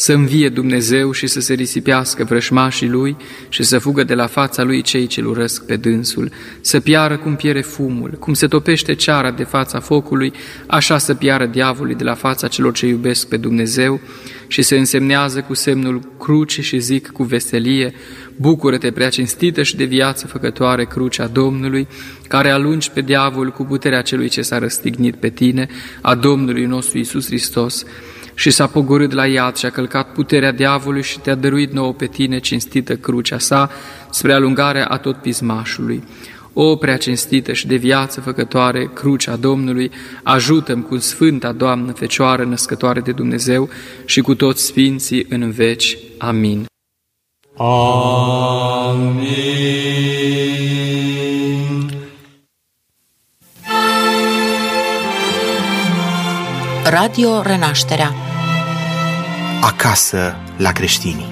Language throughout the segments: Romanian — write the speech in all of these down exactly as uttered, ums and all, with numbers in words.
Să învie Dumnezeu și să se risipească vrășmașii lui și să fugă de la fața lui cei ce-l urăsc pe dânsul, să piară cum piere fumul, cum se topește ceara de fața focului, așa să piară diavolul de la fața celor ce iubesc pe Dumnezeu și se însemnează cu semnul crucii și zic cu veselie: bucură-te, prea cinstită și de viață făcătoare crucea Domnului, care alungi pe diavol cu puterea celui ce s-a răstignit pe tine, a Domnului nostru Iisus Hristos, și s-a pogorât la iad și a călcat puterea diavolului și te-a dăruit nouă pe tine cinstită crucea sa spre alungarea a tot pismașului. O prea cinstită și de viață făcătoare crucea Domnului, ajută-mi cu Sfânta Doamnă Fecioară născătoare de Dumnezeu și cu toți sfinții în veci. Amin. Amin. Radio Renașterea. Acasă la creștini.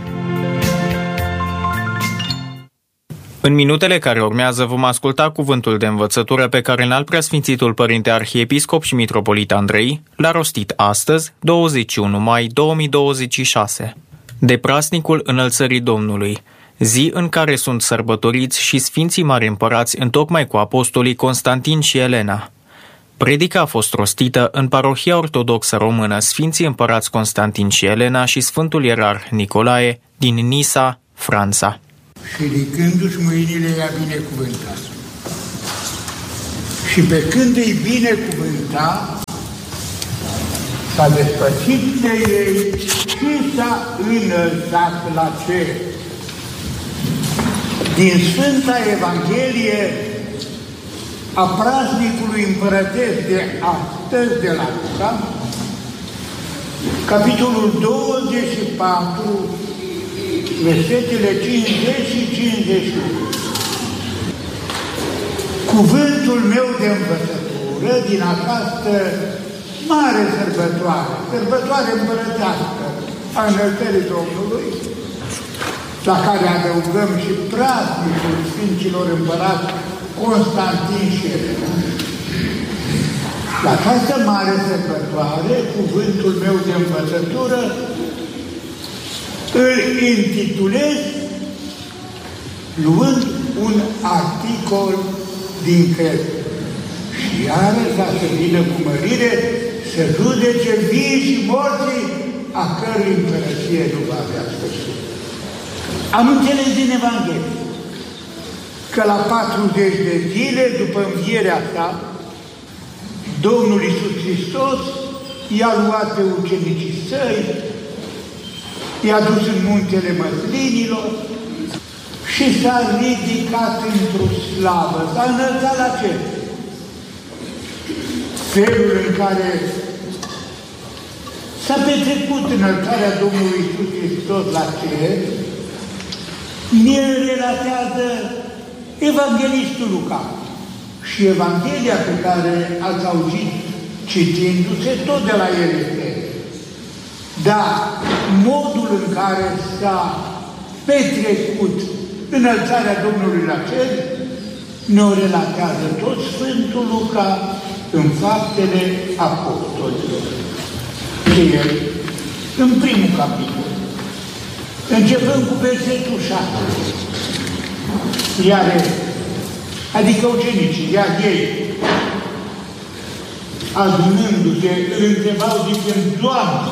În minutele care urmează vom asculta cuvântul de învățătură pe care Înalt Preasfințitul Părinte Arhiepiscop și Mitropolit Andrei l-a rostit astăzi, douăzeci și unu mai două mii douăzeci și șase, de Praznicul Înălțării Domnului, zi în care sunt sărbătoriți și Sfinții Mari Împărați întocmai cu apostolii Constantin și Elena. Predica a fost rostită în Parohia Ortodoxă Română Sfinții Împărați Constantin și Elena și Sfântul Ierarh Nicolae din Nisa, Franța. Și ridicându-și mâinile i-a binecuvântat. Și pe când îi binecuvânta, s-a despărțit de ei și s-a înălțat la cer. Din Sfânta Evanghelie a praznicului împărătesc de astăzi de la Luca, capitolul douăzeci și patru, versetele cincizeci și cincizeci și unu. Cuvântul meu de învățătură din această mare sărbătoare, sărbătoare împărătească a Înălțării Domnului, la care adăugăm și praznicul Sfinților Împărați Constantin și Elena. La această mare sărbătoare, cuvântul meu de învățătură îl intitulez luând un articol din cred. Și iară, ca să vină cu mărire, să judece vii și morții, a cărui împărăție nu va avea sfârșit. Am înțeles din Evanghelie că la patruzeci de zile după învierea sa, Domnul Iisus Hristos i-a luat pe ucenicii săi, i-a dus în muntele Măslinilor și s-a ridicat într-o slavă, s-a înălțat la cer. Felul în care s-a petrecut înălțarea Domnului Iisus Hristos la cer, ne relatează Evanghelistul Luca. Și Evanghelia pe care ați auzit citindu-se tot de la el este. Dar modul în care s-a petrecut înălțarea Domnului la cer ne-o relatează tot Sfântul Luca în Faptele Apostolilor. Și el, în primul capitol, începând cu versetul șapte, iar adică ucenicii, iar ei, adunându-se, îl întrebau zicând: Doamne,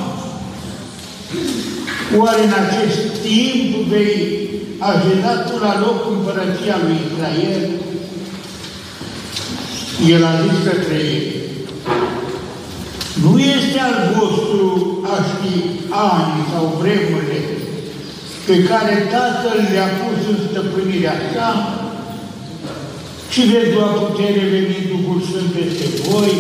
oare în acest timp vei așeza tu la loc împărăția lui Israel? El a zis către ei: nu este al vostru a ști ani sau vremurile pe care Tatăl le-a pus în stăpânirea sa, ci veți lua putere venind Duhul Sfânt peste voi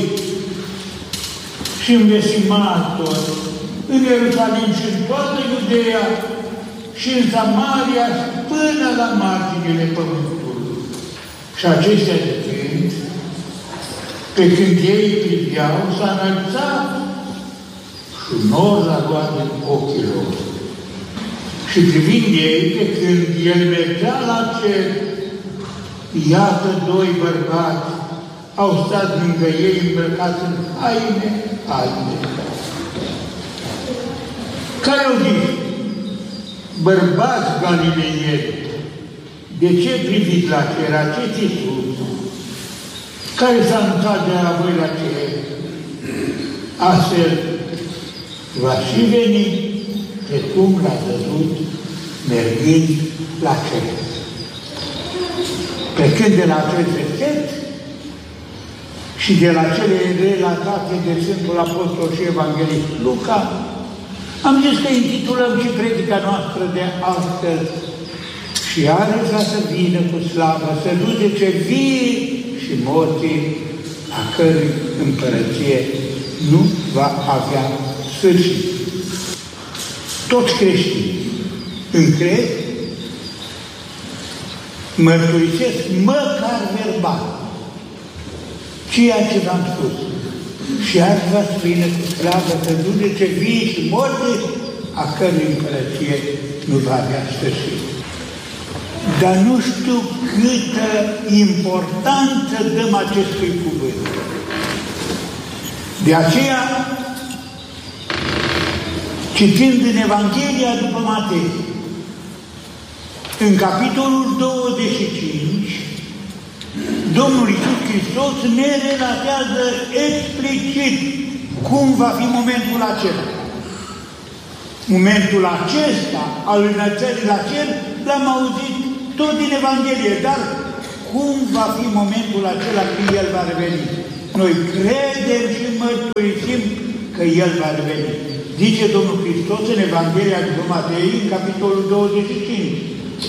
și în veți fi martori în Ierusalim și în toată Iudeea și în Samaria până la marginile pământului. Și acestea zicând, pe când ei priveau, s-a înălțat și nor l-a luat din ochii lor. Și privind ei, pe când el mergea la cer, iată doi bărbați au stat lângă ei îmbrăcați în haine albe, care au zis: bărbați galileieni, de ce priviți la cer, acest Iisus, care s-a întâmplat de la voi la cer? Astfel va și veni precum l-a văzut mergând la cer. Plecând de la acest verset și de la cele relatate de Sfântul Apostol și Evanghelist Luca, am zis că intitulăm și predica noastră de astăzi: și are vrea să vină cu slavă, să judece vii și morții, a cărui împărăție nu va avea sfârșit. Toți creștinii încred, mărturisesc măcar verbal ceea ce v-am spus. Și azi va să vină cu slavă, să judece vii și morții, a cărui împărăție nu va avea sfârșit. Dar nu știu câtă importanță dăm acestui cuvânt. De aceea, citind în Evanghelia după Matei, în capitolul douăzeci și cinci, Domnul Iisus Hristos ne relatează explicit cum va fi momentul acela. Momentul acesta al înălțării la cer l-am auzit tot din Evanghelie, dar cum va fi momentul acela când El va reveni? Noi credem și mărturisim că El va reveni. Zice Domnul Hristos în Evanghelia după Matei, în capitolul douăzeci și cinci,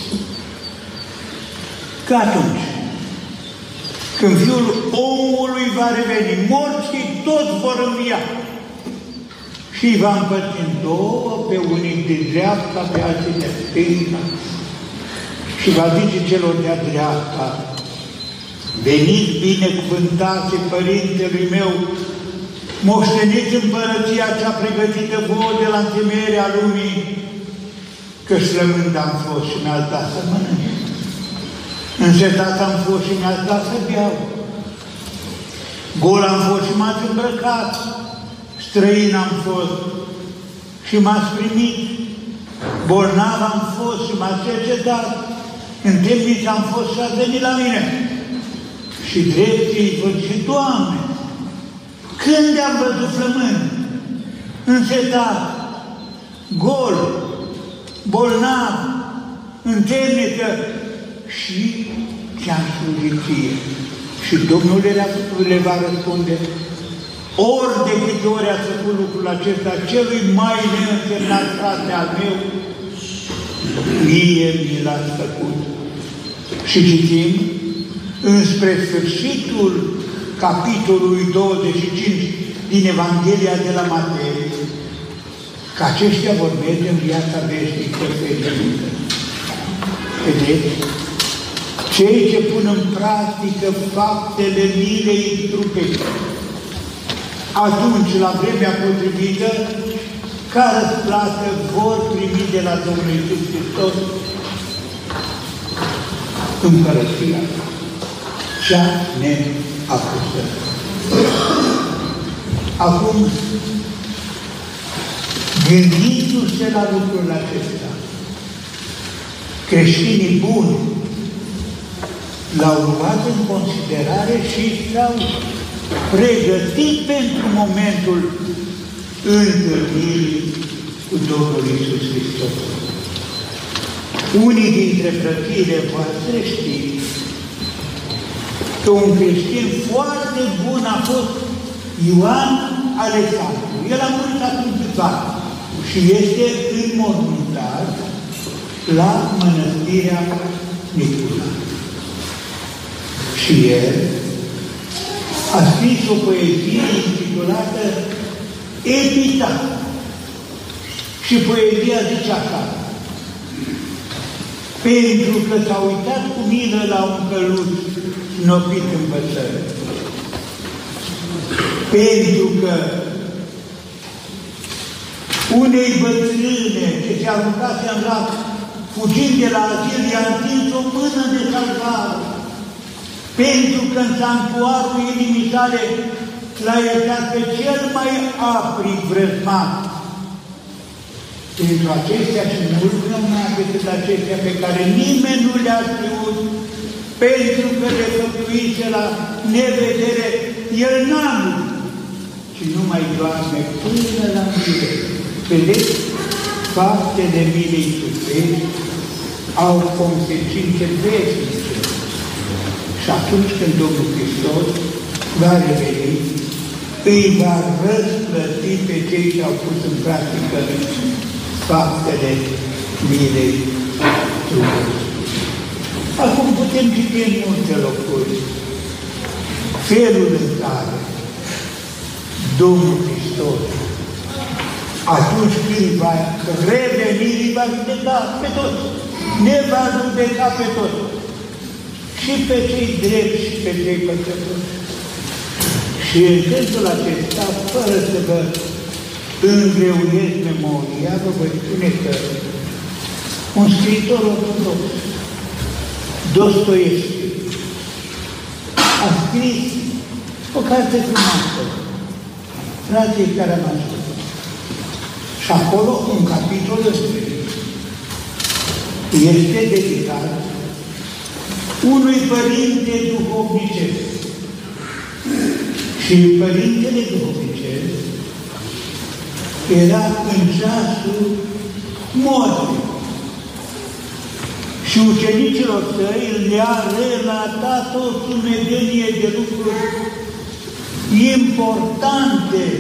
că atunci, când Fiul omului va reveni, morții toți vor învia și îi va împărți în două, pe unii de dreapta, pe alții de stânga, și va zice celor de-a dreapta: veniți binecuvântați Părintelui meu, moșteniți împărăția cea pregătită vouă de la întemeierea lumii, că slămând am fost și mi-ați dat să mănânc, însetat am fost și mi-ați dat să beau, gol am fost și m-ați îmbrăcat, străin am fost și m-ați primit, bolnav am fost și m-ați cercetat, în temniță am fost și ați venit la mine. Și dreptii văd și Doamne, când am văzut flămând, însetat, gol, bolnav, în temniță, și ce-am slujit ție. Și Domnul le va răspunde: ori de câte ori ați făcut lucrul acesta celui mai neînsemnat frate al meu, mie mi l-ați făcut. Și citim înspre sfârșitul capitolului douăzeci și cinci din Evanghelia de la Matei, că aceștia vor merge în viața veșnică fericită. Vedeți? Cei ce pun în practică faptele milei trupești, atunci, la vremea potrivită, ca răsplată vor primi de la Domnul Iisus Hristos împărăția cea neapusă. Acum, gândindu-se la lucrul acesta, creștinii buni l-au luat în considerare și s-au pregătit pentru momentul întâlnirii cu Domnul Iisus Hristos. Unii dintre frățiile voastre știți că un creștin foarte bun a fost Ioan Alexandru. El a murit acum câțiva și este înmormântat la mănăstirea Nicula. Și el a scris o poezie intitulată Epitaf. Și poezia zice așa: pentru că s-a uitat cu milă la un căluț snopit în păsări, pentru că unei bătrâne ce se aruncase în lac, fugind de la azil, i-a întins o mână de salvare, pentru că în sanctuarul inimii tale l-a iertat pe cel mai aprig vrăjmat, Pentru acestea și mult mai decât acestea pe care nimeni nu le-a știut, pentru că le făptuise la nevedere, El n-a murit, ci numai Doamne până la mire. Vedeți? Faptele milei suflești au consecințe veșnice. Și atunci când Domnul Hristos va reveni, îi va răsplăti pe cei ce au pus în practică faptele milei trupești. Acum putem citi în multe locuri felul în care Domnul Hristos, atunci când va reveni, îi va judeca pe toți, ne va judeca pe toți, și pe cei drepți și pe cei păcătoși. Și în sensul acesta, fără să vă îngreuiesc memoria, vă voi spune că un scriitor ortodox, Dostoievski, a scris o carte frumoasă, Frații Karamazov. Și acolo un capitol este dedicat unui părinte duhovnicesc. Și părintele duhovnicesc era în ceasul morții. Și ucenicilor săi le-a relatat o sumedenie de lucruri importante